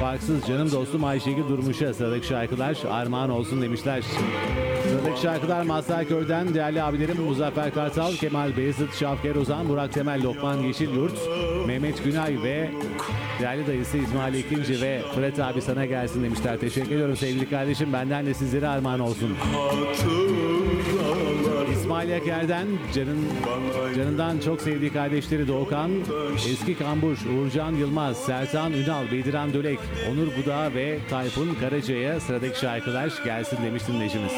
Farksız canım dostum Ayşegül Durmuş'a sıradaki şarkılar armağan olsun demişler. Sıradaki şarkılar Mazharköy'den değerli abilerim Muzaffer Kartal, Kemal Beyazıt, Şavker Ozan, Burak Temel, Lokman Yeşilyurt, Mehmet Günay ve değerli dayısı İsmail İkinci ve Fırat abi sana gelsin demişler. Teşekkür ediyorum sevgili kardeşim. Benden de sizlere armağan olsun. İsmail Yaker'den canından çok sevdiği kardeşleri Doğukan, Eski Kambuş, Uğurcan Yılmaz, Sertan Ünal, Bediran Dölek, Onur Budağ ve Tayfun Karaca'ya sıradaki şarkılar gelsin demiş dinleyicimiz.